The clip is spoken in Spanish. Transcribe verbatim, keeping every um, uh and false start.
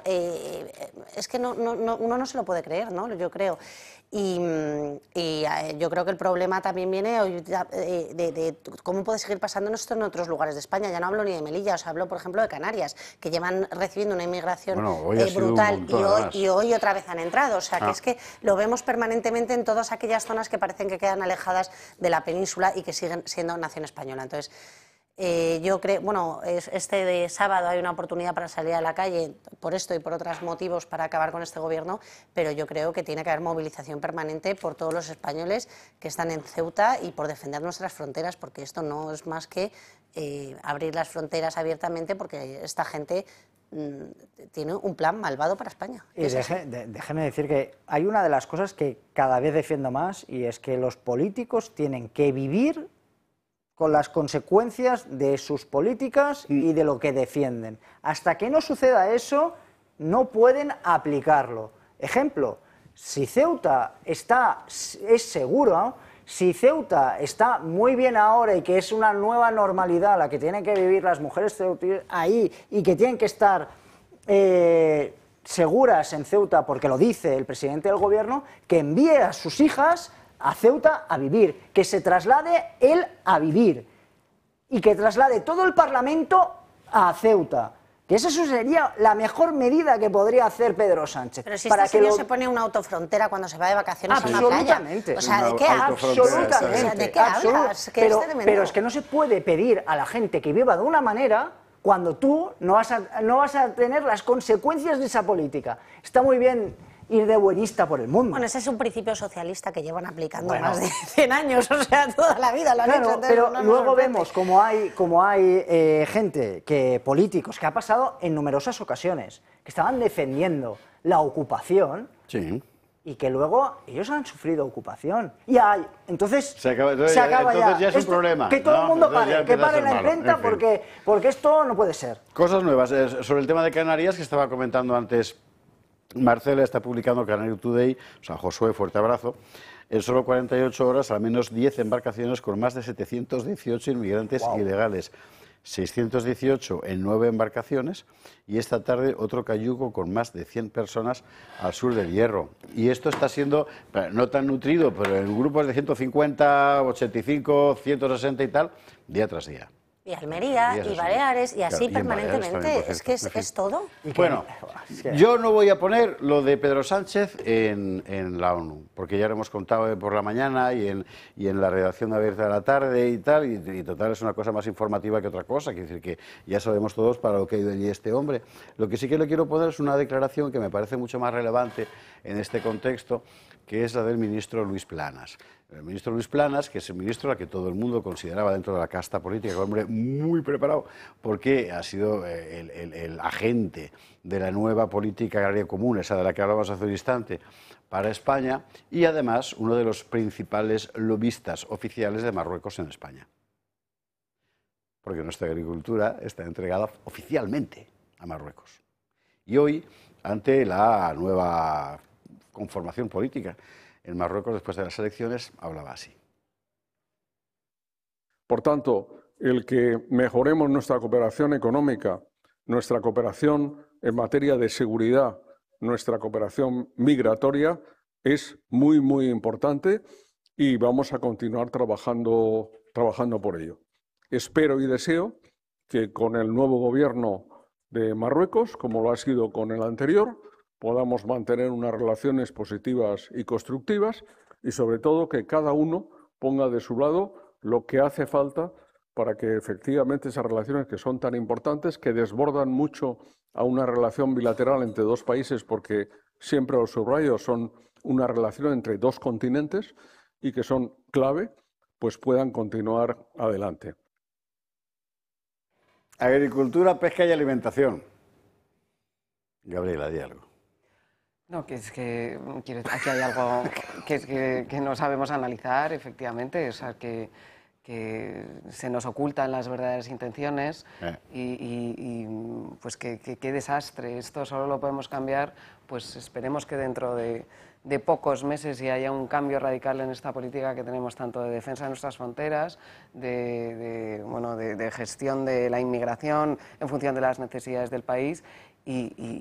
eh, es que no, no, no, uno no se lo puede creer, ¿no? Yo creo. Y, y eh, yo creo que el problema también viene hoy de, de, de cómo puede seguir pasando esto en otros lugares de España. Ya no hablo ni de Melilla, os hablo, por ejemplo, de Canarias, que llevan recibiendo una inmigración bueno, eh, brutal y hoy, y hoy otra vez han entrado. O sea, ah. que es que lo vemos permanentemente en todas aquellas zonas que parecen que quedan alejadas de la península y que siguen siendo nación española. Entonces, Eh, yo creo, bueno, este de sábado hay una oportunidad para salir a la calle por esto y por otros motivos para acabar con este gobierno, pero yo creo que tiene que haber movilización permanente por todos los españoles que están en Ceuta y por defender nuestras fronteras, porque esto no es más que eh, abrir las fronteras abiertamente, porque esta gente mmm, tiene un plan malvado para España. Y deje, de, déjeme decir que hay una de las cosas que cada vez defiendo más, y es que los políticos tienen que vivir con las consecuencias de sus políticas y de lo que defienden. Hasta que no suceda eso, no pueden aplicarlo. Ejemplo, si Ceuta está, es seguro, si Ceuta está muy bien ahora y que es una nueva normalidad la que tienen que vivir las mujeres ceutíes ahí y que tienen que estar eh, seguras en Ceuta porque lo dice el presidente del gobierno, que envíe a sus hijas a Ceuta a vivir, que se traslade él a vivir y que traslade todo el Parlamento a Ceuta. Que esa sería la mejor medida que podría hacer Pedro Sánchez. Pero si para este que señor lo... se pone una autofrontera cuando se va de vacaciones a una playa. Absolutamente. O sea, ¿de qué hablas? Absolutamente. O sea, ¿de qué hablas? Que pero, es pero es que no se puede pedir a la gente que viva de una manera cuando tú no vas a, no vas a tener las consecuencias de esa política. Está muy bien ir de buenista por el mundo. Bueno, ese es un principio socialista que llevan aplicando bueno. más de cien años, o sea, toda la vida lo han claro, hecho. Entonces, pero no luego vemos como hay, como hay eh, gente, que políticos, que ha pasado en numerosas ocasiones, que estaban defendiendo la ocupación sí. y que luego ellos han sufrido ocupación. Y hay, entonces se acaba, entonces, se acaba entonces ya. ya es un esto, problema. Que todo ¿no? el mundo entonces pare, que pare la imprenta en fin. porque, porque esto no puede ser. Cosas nuevas. Sobre el tema de Canarias, que estaba comentando antes Marcela, está publicando Canary Today, o sea, Josué, fuerte abrazo, en solo cuarenta y ocho horas al menos diez embarcaciones con más de setecientos dieciocho inmigrantes wow. ilegales, seiscientos dieciocho en nueve embarcaciones, y esta tarde otro cayuco con más de cien personas al sur del Hierro. Y esto está siendo, no tan nutrido, pero en grupos de ciento cincuenta, ochenta y cinco, ciento sesenta y tal, día tras día. Y Almería, y, y Baleares, y así claro, permanentemente. Y es que es, es todo. Bueno, yo no voy a poner lo de Pedro Sánchez en, en la ONU, porque ya lo hemos contado por la mañana y en, y en la redacción de Abierta de la Tarde y tal, y, y total es una cosa más informativa que otra cosa, quiere decir que ya sabemos todos para lo que ha ido allí este hombre. Lo que sí que le quiero poner es una declaración que me parece mucho más relevante en este contexto, que es la del ministro Luis Planas. El ministro Luis Planas, que es el ministro al que todo el mundo consideraba dentro de la casta política, un hombre muy preparado, porque ha sido el, el, el agente de la nueva política agraria común, esa de la que hablábamos hace un instante, para España, y además uno de los principales lobistas oficiales de Marruecos en España. Porque nuestra agricultura está entregada oficialmente a Marruecos. Y hoy, ante la nueva conformación política en Marruecos después de las elecciones, hablaba así. Por tanto, el que mejoremos nuestra cooperación económica, nuestra cooperación en materia de seguridad, nuestra cooperación migratoria, es muy, muy importante y vamos a continuar trabajando, trabajando por ello. Espero y deseo que con el nuevo gobierno de Marruecos, como lo ha sido con el anterior, podamos mantener unas relaciones positivas y constructivas y sobre todo que cada uno ponga de su lado lo que hace falta para que efectivamente esas relaciones que son tan importantes, que desbordan mucho a una relación bilateral entre dos países, porque siempre los subrayo son una relación entre dos continentes y que son clave, pues puedan continuar adelante. Agricultura, pesca y alimentación. Gabriela, di algo. No, que es que aquí hay algo que, que, que no sabemos analizar, efectivamente, o sea, que, que se nos ocultan las verdaderas intenciones eh. y, y, y pues que, que, qué desastre. Esto solo lo podemos cambiar, pues esperemos que dentro de, de pocos meses y haya un cambio radical en esta política que tenemos tanto de defensa de nuestras fronteras, de, de, bueno, de, de gestión de la inmigración en función de las necesidades del país y, y,